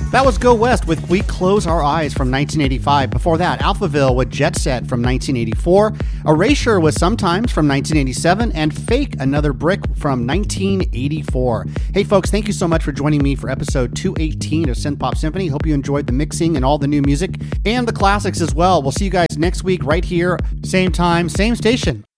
That was Go West with We Close Our Eyes from 1985. Before that, Alphaville with Jet Set from 1984. Erasure was Sometimes from 1987. And Fake, Another Brick from 1984. Hey folks, thank you so much for joining me for episode 218 of Synth Pop Symphony. Hope you enjoyed the mixing and all the new music and the classics as well. We'll see you guys next week right here, same time, same station